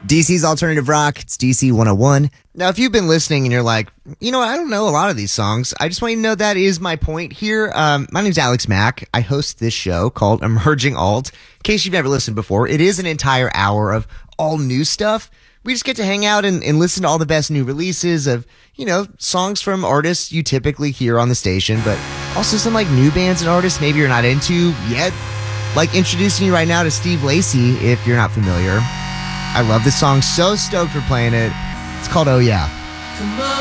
DC's Alternative Rock. It's DC 101. Now, if you've been listening and you're like, you know what, I don't know a lot of these songs, I just want you to know that is my point here. My name's Alex Mack. I host this show called Emerging Alt. In case you've never listened before, it is an entire hour of all new stuff. We just get to hang out and listen to all the best new releases of, songs from artists you typically hear on the station, but also some like new bands and artists maybe you're not into yet. Like introducing you right now to Steve Lacy, if you're not familiar. I love this song. So stoked for playing it. It's called Oh Yeah.